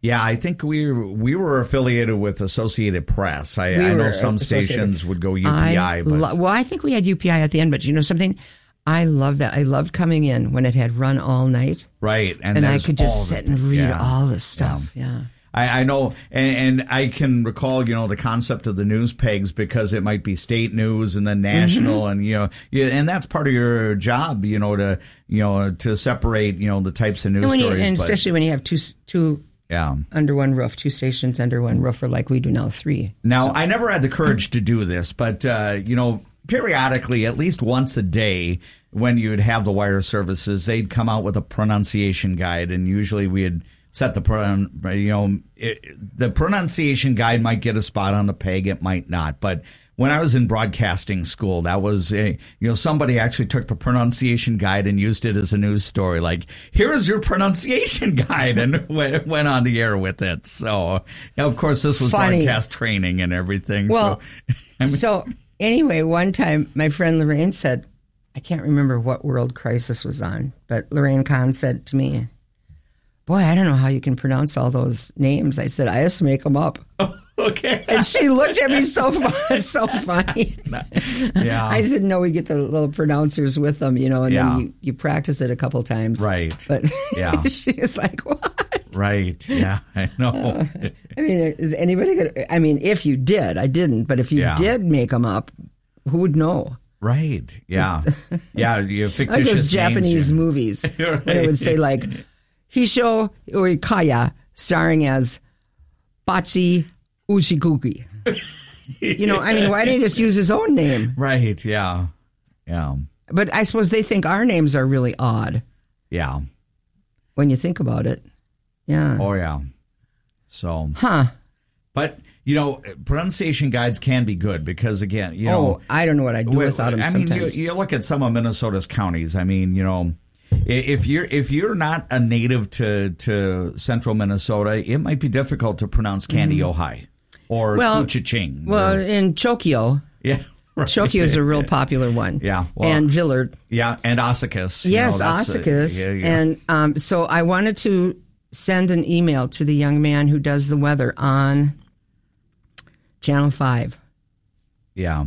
Yeah, I think we we were affiliated with Associated Press. I, We I know were some stations would go U P I, I but lo- well, I think we had U P I at the end. But you know something, I love that. I loved coming in when it had run all night, right, and, and I there's could all just the- sit and read yeah. all this stuff. Yeah. Yeah. I, I know, and, and I can recall, you know, the concept of the news pegs because it might be state news and then national, Mm-hmm. and you know, yeah, and that's part of your job, you know, to you know to separate, you know, the types of news And, when you, stories, and but- especially when you have two two yeah. under one roof, two stations under one roof, or like we do now, three. Now, So- I never had the courage to do this, but, uh, you know, periodically, at least once a day, when you'd have the wire services, they'd come out with a pronunciation guide, and usually we'd set the, pron- you know, it, the pronunciation guide might get a spot on the peg, it might not, but when I was in broadcasting school, that was, a, you know, somebody actually took the pronunciation guide and used it as a news story. Like, here's your pronunciation guide, and went, went on the air with it. So, you know, of course, this was Funny. broadcast training and everything. Well, so, I mean, so anyway, one time my friend Lorraine said, I can't remember what World Crisis was on, but Lorraine Kahn said to me, boy, I don't know how you can pronounce all those names. I said, I just make them up. Okay. And she looked at me so fu- so funny. Yeah. I said, no, we get the little pronouncers with them, you know, and Yeah. then you, you practice it a couple times. Right. But Yeah. she was like, what? Right. Yeah, I know. I mean, is anybody going to, I mean, if you did, I didn't, but if you Yeah. did make them up, who would know? Right. Yeah. Yeah. You Like fictitious those names, Japanese yeah. movies Right. when it would say like Hisho Uekaya starring as Bachi Ushikuki. You know, I mean, why didn't he just use his own name? Right. Yeah. Yeah. But I suppose they think our names are really odd Yeah. when you think about it. Yeah. Oh, yeah. So. Huh. But, you know, pronunciation guides can be good because, again, you know. Oh, I don't know what I'd do without them I mean, you, sometimes. you look at some of Minnesota's counties. I mean, you know, i- if you're if you're not a native to, to central Minnesota, it might be difficult to pronounce Candy Ojai or Well, Kuchiching. Well, or- in Chokio, yeah. Right. Chokio is a real popular one. Yeah. Well, and Villard. Yeah, and Ossicus. you Yes, know, that's, uh, Ossicus. yeah, yeah. And um, so I wanted to send an email to the young man who does the weather on Channel five Yeah.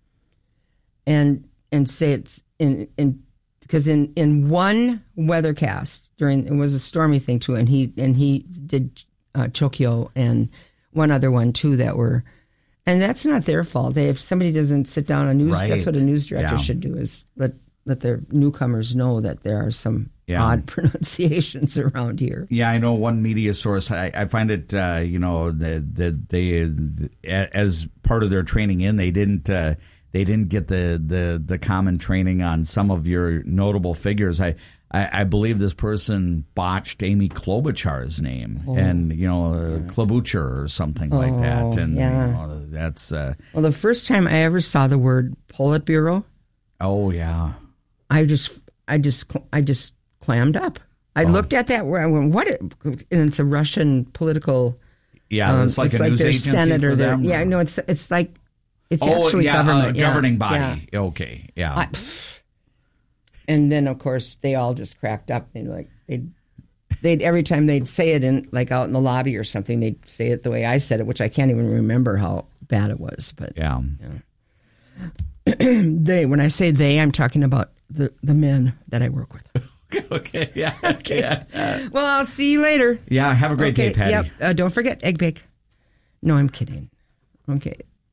and and say it's in in because in, in one weathercast during it was a stormy thing too, and he and he did uh, Chokio and one other one too that were, and that's not their fault. They if somebody doesn't sit down a news, Right. that's what a news director Yeah. should do is let let their newcomers know that there are some Yeah. odd pronunciations around here. Yeah, I know one media source. I, I find it, uh, you know, that that they, the, as part of their training in, they didn't uh, they didn't get the, the, the common training on some of your notable figures. I I, I believe this person botched Amy Klobuchar's name, Oh. and you know, uh, Klobuchar or something like Oh, that, and yeah. you know, that's uh, Well, the first time I ever saw the word Politburo, oh yeah, I just I just I just clammed up. I Oh. looked at that where I went, what? It, and it's a Russian political. yeah, um, it's like a like news their agency senator for there. them. Yeah, no, it's it's like it's oh actually yeah, government, uh, yeah, governing yeah. body. Okay, yeah. I- And then of course they all just cracked up. They like they they'd every time they'd say it in like out in the lobby or something, they'd say it the way I said it, which I can't even remember how bad it was. But yeah. they when I say they, I'm talking about the the men that I work with. Okay, yeah, Okay. yeah. Well, I'll see you later. Yeah, have a great Okay, day, Patty. Yep. Uh, don't forget egg bake. No, I'm kidding. Okay.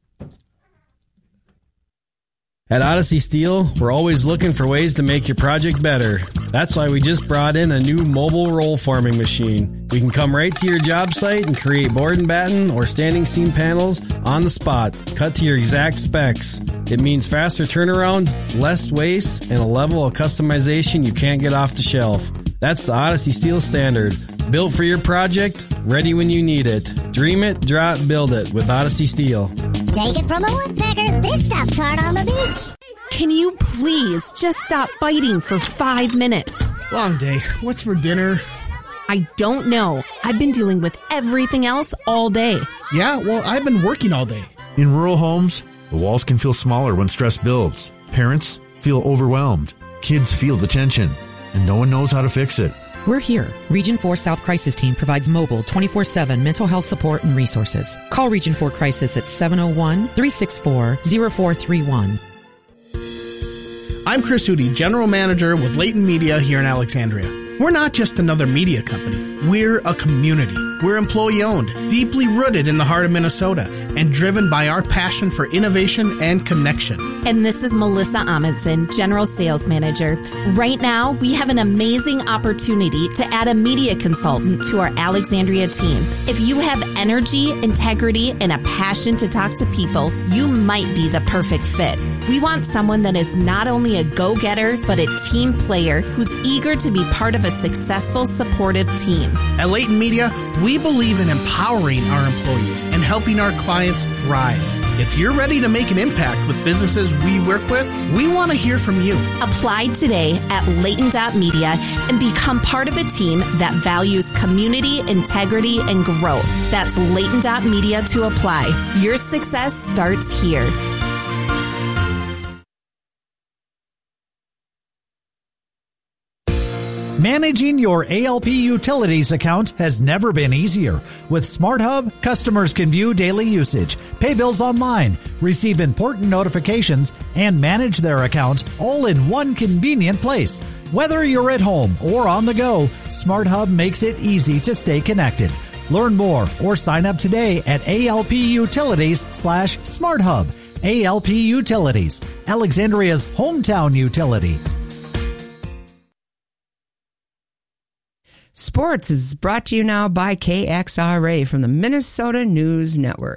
At Odyssey Steel, we're always looking for ways to make your project better. That's why we just brought in a new mobile roll forming machine. We can come right to your job site and create board and batten or standing seam panels on the spot, cut to your exact specs. It means faster turnaround, less waste, and a level of customization you can't get off the shelf. That's the Odyssey Steel Standard. Built for your project, ready when you need it. Dream it, draw it, build it with Odyssey Steel. Take it from a woodpecker. This stuff's hard on the beach. Can you please just stop fighting for five minutes? Long day. What's for dinner? I don't know. I've been dealing with everything else all day. Yeah, well, I've been working all day. In rural homes, the walls can feel smaller when stress builds. Parents feel overwhelmed. Kids feel the tension, and no one knows how to fix it. We're here. Region four South Crisis Team provides mobile twenty-four seven mental health support and resources. Call Region four Crisis at seven oh one, three six four, oh four three one. I'm Chris Hootie, General Manager with Leighton Media here in Alexandria. We're not just another media company. We're a community. We're employee-owned, deeply rooted in the heart of Minnesota, and driven by our passion for innovation and connection. And this is Melissa Amundsen, General Sales Manager. Right now, we have an amazing opportunity to add a media consultant to our Alexandria team. If you have energy, integrity, and a passion to talk to people, you might be the perfect fit. We want someone that is not only a go-getter, but a team player who's eager to be part of a successful, supportive team. At Leighton Media, we believe in empowering our employees and helping our clients thrive. If you're ready to make an impact with businesses we work with, we want to hear from you. Apply today at Leighton dot media and become part of a team that values community, integrity, and growth. That's Leighton dot media to apply. Your success starts here. Managing your A L P Utilities account has never been easier. With SmartHub, customers can view daily usage, pay bills online, receive important notifications, and manage their account all in one convenient place. Whether you're at home or on the go, SmartHub makes it easy to stay connected. Learn more or sign up today at alputilities slash SmartHub. A L P Utilities, Alexandria's hometown utility. Sports is brought to you now by K X R A from the Minnesota News Network.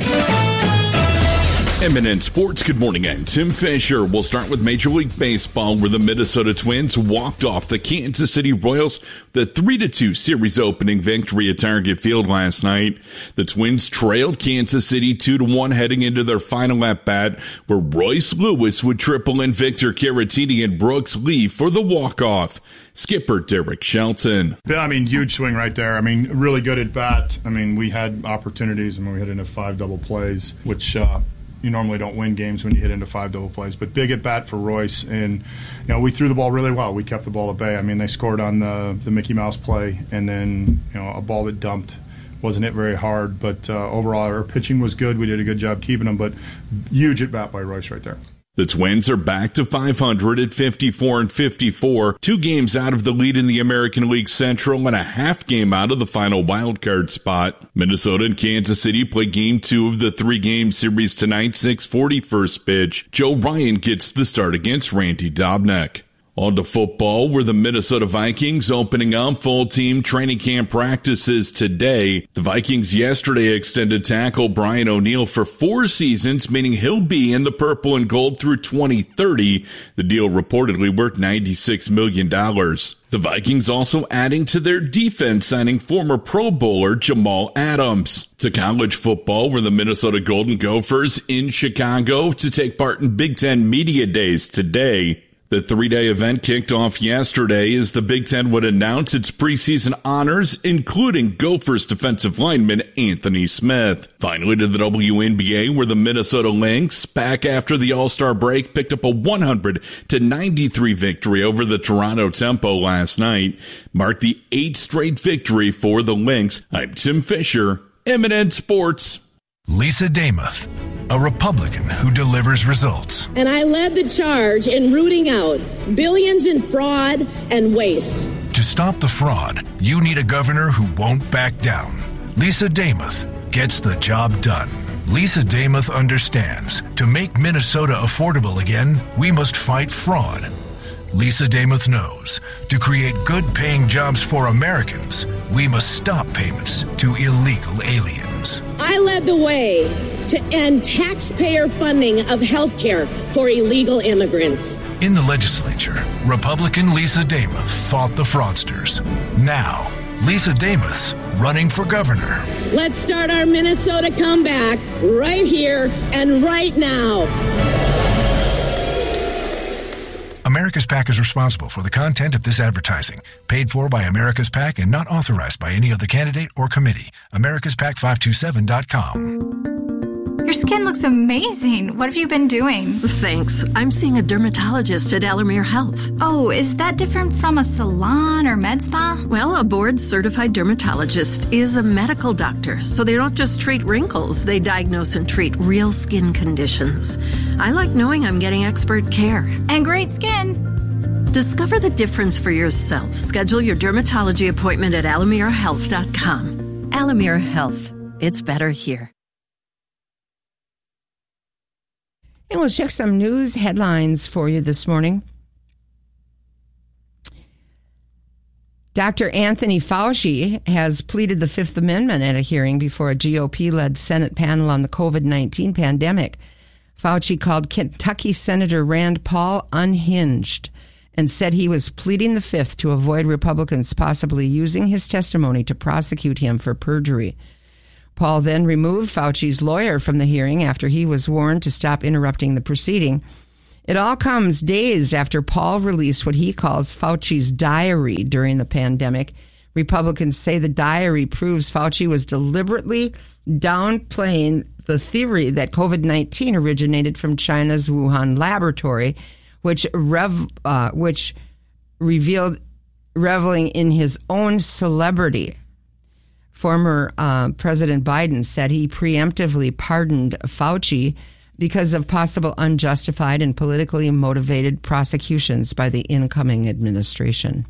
M N N Sports, good morning. I'm Tim Fisher. We'll start with Major League Baseball, where the Minnesota Twins walked off the Kansas City Royals the three to two series opening victory at Target Field last night. The Twins trailed Kansas City two to one heading into their final at-bat, where Royce Lewis would triple in Victor Caratini and Brooks Lee for the walk-off. Skipper Derek Shelton. Yeah, I mean, huge swing right there. I mean, really good at bat. I mean, we had opportunities. I mean, we hit into five double plays, which uh, you normally don't win games when you hit into five double plays. But big at bat for Royce, and you know, we threw the ball really well. We kept the ball at bay. I mean, they scored on the the Mickey Mouse play, and then you know, a ball that dumped. Wasn't hit very hard, but uh, overall our pitching was good. We did a good job keeping them, but huge at bat by Royce right there. The Twins are back to five hundred at fifty-four and fifty-four, two games out of the lead in the American League Central and a half game out of the final wildcard spot. Minnesota and Kansas City play game two of the three-game series tonight, six forty first pitch. Joe Ryan gets the start against Randy Dobnak. On to football, where the Minnesota Vikings opening up full team training camp practices today. The Vikings yesterday extended tackle Brian O'Neill for four seasons, meaning he'll be in the purple and gold through twenty thirty. The deal reportedly worth ninety-six million dollars. The Vikings also adding to their defense, signing former Pro Bowler Jamal Adams. To college football, where the Minnesota Golden Gophers in Chicago to take part in Big Ten Media Days today. The three-day event kicked off yesterday as the Big Ten would announce its preseason honors, including Gophers defensive lineman Anthony Smith. Finally to the W N B A, where the Minnesota Lynx, back after the All-Star break, picked up a one hundred to ninety-three victory over the Toronto Tempo last night, marked the eighth straight victory for the Lynx. I'm Tim Fisher, M N N Sports. Lisa Damuth, a Republican who delivers results. And I led the charge in rooting out billions in fraud and waste. To stop the fraud, you need a governor who won't back down. Lisa Damuth gets the job done. Lisa Damuth understands to make Minnesota affordable again, we must fight fraud. Lisa Damuth knows to create good-paying jobs for Americans, we must stop payments to illegal aliens. I led the way to end taxpayer funding of health care for illegal immigrants. In the legislature, Republican Lisa Damuth fought the fraudsters. Now, Lisa Damuth's running for governor. Let's start our Minnesota comeback right here and right now. America's PAC is responsible for the content of this advertising, paid for by America's PAC and not authorized by any other candidate or committee. Americas Pac five two seven dot com. Your skin looks amazing. What have you been doing? Thanks. I'm seeing a dermatologist at Alamere Health. Oh, is that different from a salon or med spa? Well, a board-certified dermatologist is a medical doctor, so they don't just treat wrinkles. They diagnose and treat real skin conditions. I like knowing I'm getting expert care. And great skin. Discover the difference for yourself. Schedule your dermatology appointment at alamere health dot com. Alamere Health. It's better here. And we'll check some news headlines for you this morning. Doctor Anthony Fauci has pleaded the Fifth Amendment at a hearing before a G O P-led Senate panel on the covid nineteen pandemic. Fauci called Kentucky Senator Rand Paul unhinged and said he was pleading the Fifth to avoid Republicans possibly using his testimony to prosecute him for perjury. Paul then removed Fauci's lawyer from the hearing after he was warned to stop interrupting the proceeding. It all comes days after Paul released what he calls Fauci's diary during the pandemic. Republicans say the diary proves Fauci was deliberately downplaying the theory that covid nineteen originated from China's Wuhan laboratory, which rev, uh, which revealed reveling in his own celebrity. Former uh, President Biden said he preemptively pardoned Fauci because of possible unjustified and politically motivated prosecutions by the incoming administration.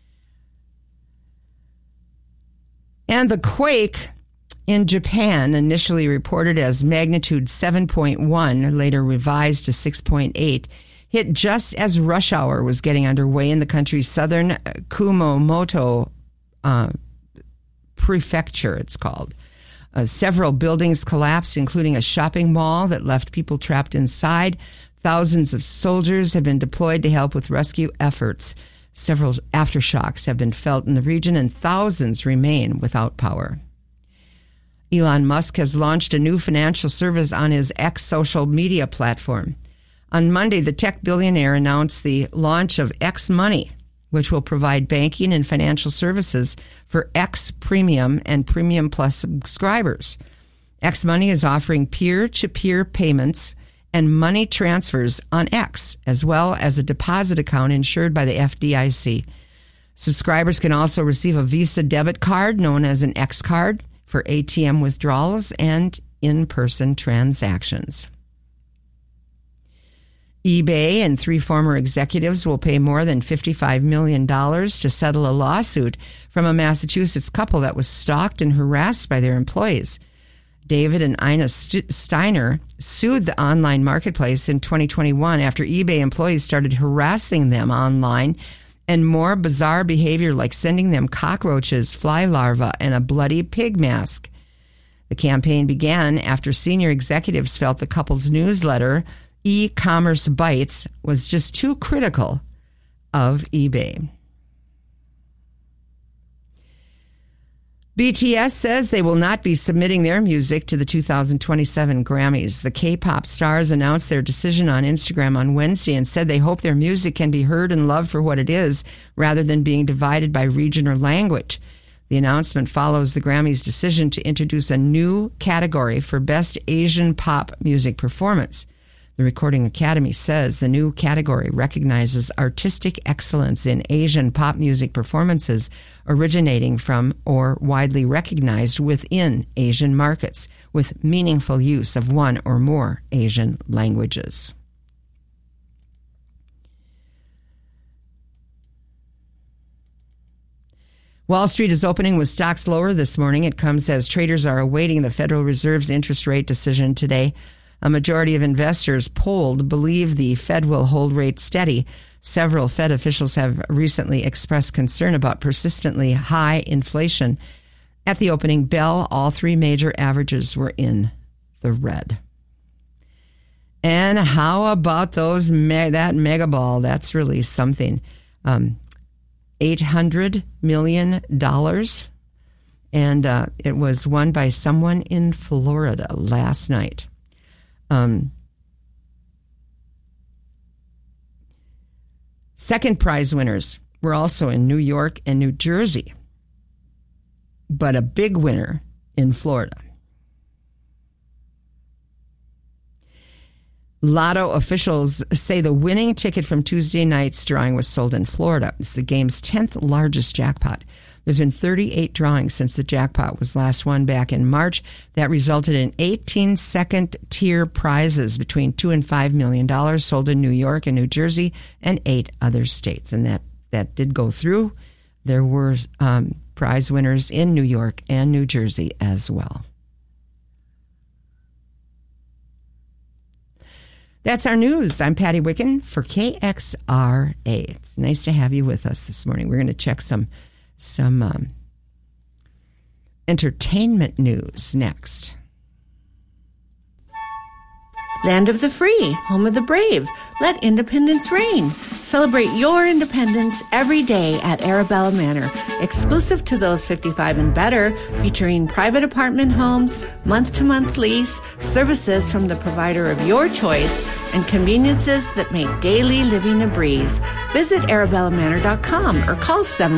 And the quake in Japan, initially reported as magnitude seven point one, later revised to six point eight, hit just as rush hour was getting underway in the country's southern Kumamoto uh prefecture, it's called. Uh, several buildings collapsed, including a shopping mall that left people trapped inside. Thousands of soldiers have been deployed to help with rescue efforts. Several aftershocks have been felt in the region, and thousands remain without power. Elon Musk has launched a new financial service on his X social media platform. On Monday, the tech billionaire announced the launch of X Money, which will provide banking and financial services for X Premium and Premium Plus subscribers. X Money is offering peer-to-peer payments and money transfers on X, as well as a deposit account insured by the F D I C. Subscribers can also receive a Visa debit card known as an X card for A T M withdrawals and in-person transactions. eBay and three former executives will pay more than fifty-five million dollars to settle a lawsuit from a Massachusetts couple that was stalked and harassed by their employees. David and Ina Steiner sued the online marketplace in twenty twenty-one after eBay employees started harassing them online and more bizarre behavior like sending them cockroaches, fly larvae, and a bloody pig mask. The campaign began after senior executives felt the couple's newsletter, E-Commerce Bites, was just too critical of eBay. B T S says they will not be submitting their music to the two thousand twenty-seven Grammys. The K-pop stars announced their decision on Instagram on Wednesday and said they hope their music can be heard and loved for what it is, rather than being divided by region or language. The announcement follows the Grammys' decision to introduce a new category for Best Asian Pop Music Performance. The Recording Academy says the new category recognizes artistic excellence in Asian pop music performances originating from or widely recognized within Asian markets, with meaningful use of one or more Asian languages. Wall Street is opening with stocks lower this morning. It comes as traders are awaiting the Federal Reserve's interest rate decision today. A majority of investors polled believe the Fed will hold rates steady. Several Fed officials have recently expressed concern about persistently high inflation. At the opening bell, all three major averages were in the red. And how about those me- that mega ball? That's really something. Um, eight hundred million dollars. And uh, it was won by someone in Florida last night. Um, second prize winners were also in New York and New Jersey, but a big winner in Florida. Lotto officials say the winning ticket from Tuesday night's drawing was sold in Florida. It's the game's tenth largest jackpot. There's been thirty-eight drawings since the jackpot was last won back in March. That resulted in eighteen second-tier prizes between two and five million dollars sold in New York and New Jersey and eight other states. And that, that did go through. There were um, prize winners in New York and New Jersey as well. That's our news. I'm Patty Wicken for K X R A. It's nice to have you with us this morning. We're going to check some some um, entertainment news next. Land of the free, home of the brave. Let independence reign. Celebrate your independence every day at Arabella Manor. Exclusive to those fifty-five and better, featuring private apartment homes, month-to-month lease, services from the provider of your choice, and conveniences that make daily living a breeze. Visit arabella manor dot com or call seven